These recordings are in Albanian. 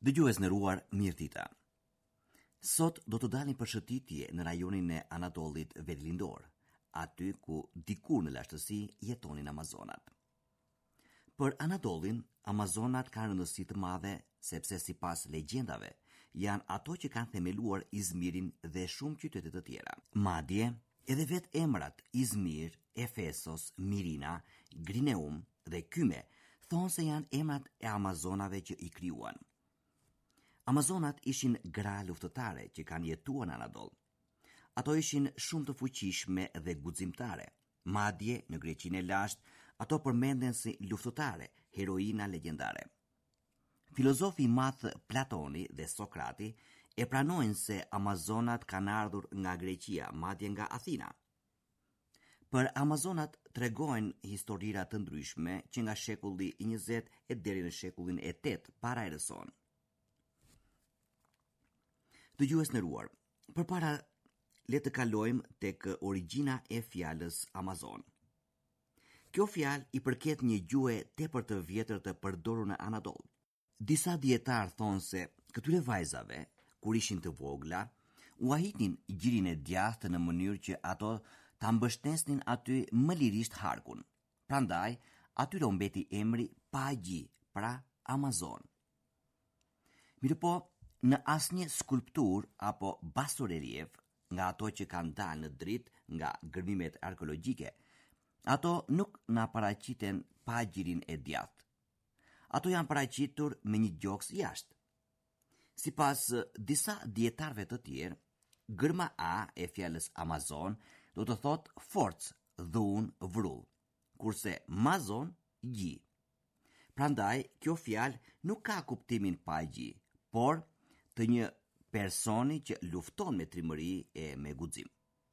Dëgjues nderuar, mirëdita. Sot do të dalin për shëtitje në rajonin e Anadollit Veriglindor, aty ku dikur në lashtësi jetonin Amazonat. Për Anadollin, Amazonat kanë rëndësi të madhe sepse sipas legjendave janë ato që kanë themeluar Izmirin dhe shumë qytete të tjera. Madje, edhe vetë emrat Izmir, Efesos, Mirina, Grineum dhe Kyme thonë se janë emrat e Amazonave që i krijuan. Amazonat ishin gra luftëtare që kanë jetuar në Anadoll. Ato ishin shumë të fuqishme dhe guximtare. Madje në Greqinë e lashtë, ato përmenden si luftëtare, heroina legjendare. Filozofi i madh Platoni dhe Sokrati e pranojnë se Amazonat kanë ardhur nga Greqia, madje nga Athina. Për Amazonat tregojnë historira të ndryshme që nga shekulli i 20 e deri në shekullin e 8 para erës sonë. Dëgjues nderuar, përpara le të kalojmë tek origjina e fjalës Amazon. Kjo fjalë i përket një gjuhe tepër të vjetër të përdorur në Anadoll. Disa dietar thonë se këtyre vajzave, kur ishin të vogla, u ahitnin gjirin e djathtë në mënyrë që ato ta mbështesnin aty më lirisht harkun. Prandaj, atyre u mbeti emri Pagji, pra Amazon. Mirëpo, në asnjë skulptur apo basorelief nga ato që kanë dalë në dritë nga gërmimet arkeologjike, ato nuk na paraqiten pa gjirin e djathtë. Ato janë paraqitur me një gjoks jashtë. Sipas disa dietarëve të tjerë, gërma A e fjalës Amazon do të thotë forcë, dhunë, vrull, kurse Mazon gji. Prandaj, kjo fjalë nuk ka kuptimin pagji, por të një personi që lufton me trimëri e me guxim.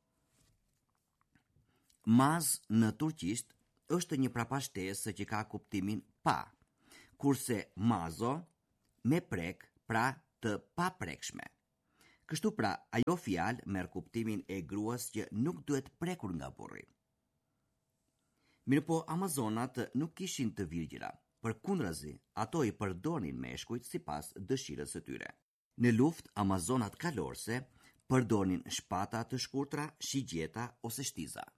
Maz në turqisht është një prapashtesë që ka kuptimin pa, kurse mazo me prek, pra të paprekshme. Kështu pra, ajo fjalë merr kuptimin e gruas që nuk duhet prekur nga burri. Mirëpo Amazonat nuk kishin të virgjëra, përkundrazi, ato i përdornin meshkujt sipas dëshirës së tyre. Në luftë, Amazonat kalorse përdornin shpata të shkurtra, shigjeta ose shtiza.